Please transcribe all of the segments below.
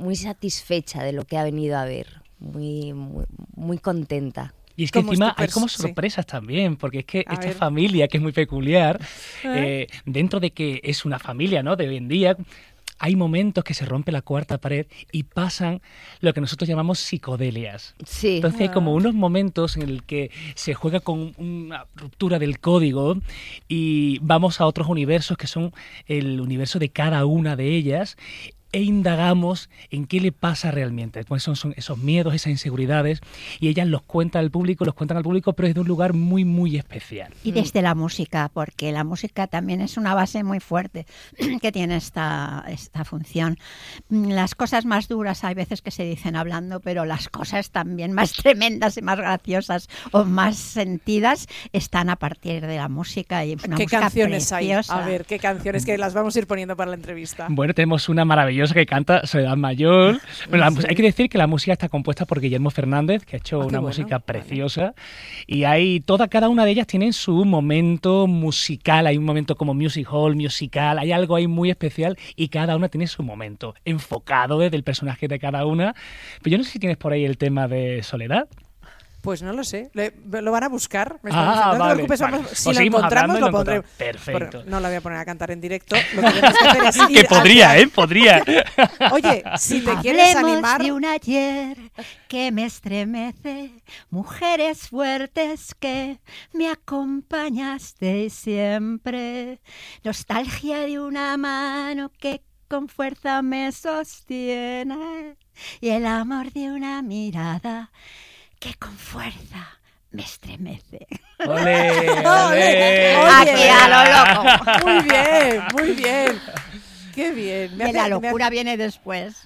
muy satisfecha de lo que ha venido a ver, muy, muy, muy contenta. Y es que encima hay como sorpresas también, porque es que esta familia, que es muy peculiar, dentro de que es una familia, ¿no?, de hoy en día, hay momentos que se rompe la cuarta pared y pasan lo que nosotros llamamos psicodelias. Sí. Entonces hay como unos momentos en el que se juega con una ruptura del código y vamos a otros universos que son el universo de cada una de ellas, e indagamos en qué le pasa realmente, cuáles son esos miedos, esas inseguridades, y ellas los cuentan al público, pero desde un lugar muy, muy especial. Y desde la música, porque la música también es una base muy fuerte que tiene esta función. Las cosas más duras hay veces que se dicen hablando, pero las cosas también más tremendas y más graciosas o más sentidas están a partir de la música. Y una ¿Qué música canciones preciosa. hay? A ver, ¿qué canciones? Que las vamos a ir poniendo para la entrevista. Bueno, tenemos una maravillosa que canta Soledad Mayor. Bueno, hay que decir que la música está compuesta por Guillermo Fernández, que ha hecho una música preciosa. Y cada una de ellas tienen su momento musical. Hay un momento como music hall, musical. Hay algo ahí muy especial y cada una tiene su momento enfocado desde el personaje de cada una. Pero yo no sé si tienes por ahí el tema de Soledad. Pues no lo sé. Lo van a buscar. Vale, no te preocupes, si lo encontramos lo pondré. Perfecto. No la voy a poner a cantar en directo. Lo que tenemos que hacer es ir que podría. Oye, si te quieres animar... de un ayer que me estremece, mujeres fuertes que me acompañaste siempre, nostalgia de una mano que con fuerza me sostiene y el amor de una mirada que con fuerza me estremece. ¡Ole! Aquí a lo loco. Muy bien. Qué bien. La locura viene después.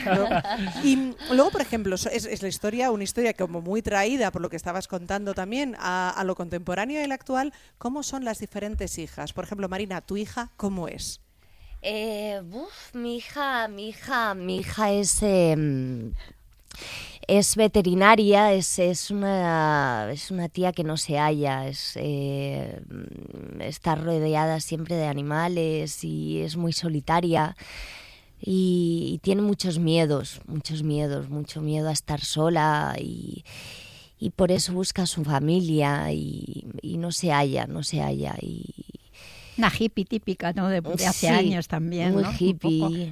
Y luego, por ejemplo, es una historia como muy traída por lo que estabas contando también a lo contemporáneo y el actual. ¿Cómo son las diferentes hijas? Por ejemplo, Marina, ¿tu hija cómo es? Mi hija es veterinaria, es una tía que no se halla, está rodeada siempre de animales y es muy solitaria y tiene mucho miedo a estar sola y por eso busca a su familia y no se halla. Una hippie típica, ¿no? De hace años también, muy ¿no? hippie.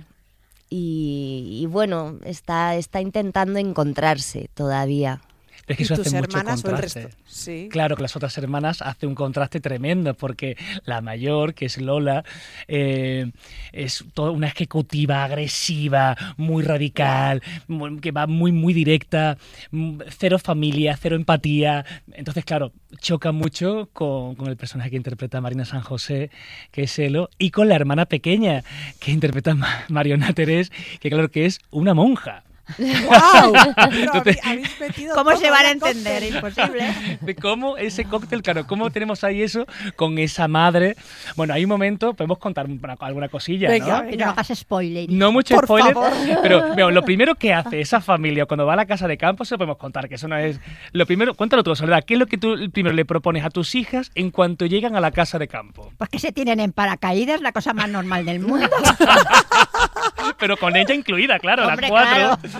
Y bueno, está intentando encontrarse todavía. Es que eso ¿Y tus hace hermanas mucho o el contraste. resto? Sí. Claro que las otras hermanas hace un contraste tremendo porque la mayor, que es Lola, es toda una ejecutiva agresiva, muy radical, que va muy, muy directa, cero familia, cero empatía. Entonces, claro, choca mucho con el personaje que interpreta Marina San José, que es Elo, y con la hermana pequeña que interpreta Mariona Terés, que claro que es una monja. ¡Wow! ¿Cómo se van a entender? Imposible. De cómo ese cóctel, claro, cómo tenemos ahí eso con esa madre. Bueno, hay un momento, podemos contar alguna cosilla, venga, ¿no? No hagas spoiler. No mucho por spoiler, favor. pero bueno, lo primero que hace esa familia cuando va a la casa de campo, se lo podemos contar, que eso no es... Lo primero, cuéntalo tú, Soledad, ¿qué es lo que tú primero le propones a tus hijas en cuanto llegan a la casa de campo? Pues que se tienen en paracaídas, la cosa más normal del mundo. Pero con ella incluida, claro, Hombre, las cuatro. claro.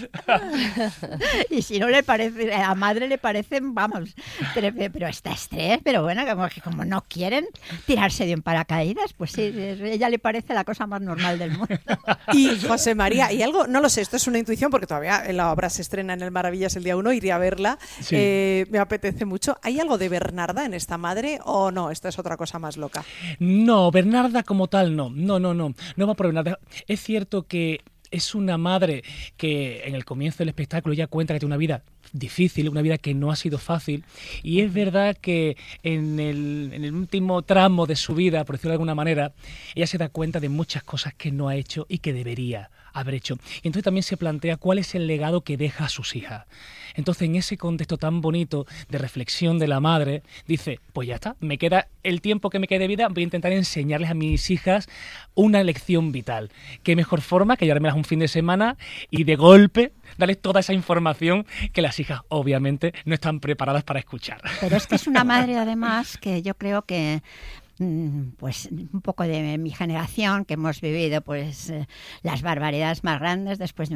Y si no le parece, a la madre le parecen, vamos, pero está estrés, pero bueno, como no quieren tirarse de un paracaídas, pues sí, a ella le parece la cosa más normal del mundo. Y José María, y algo, no lo sé, esto es una intuición porque todavía la obra se estrena en el Maravillas el día 1, iré a verla, Sí. me apetece mucho. ¿Hay algo de Bernarda en esta madre o no? Esto es otra cosa más loca. No, Bernarda como tal no va por Bernarda. Es cierto que es una madre que en el comienzo del espectáculo ya cuenta que tiene una vida difícil, una vida que no ha sido fácil, y es verdad que en el último tramo de su vida, por decirlo de alguna manera, ella se da cuenta de muchas cosas que no ha hecho y que debería haber hecho. Y entonces también se plantea cuál es el legado que deja a sus hijas. Entonces, en ese contexto tan bonito de reflexión de la madre, dice, pues ya está, me queda el tiempo que me quede de vida, voy a intentar enseñarles a mis hijas una lección vital. ¿Qué mejor forma que llevármelas un fin de semana y de golpe darles toda esa información que las hijas obviamente no están preparadas para escuchar? Pero es que es una madre además que yo creo que pues un poco de mi generación, que hemos vivido pues las barbaridades más grandes después de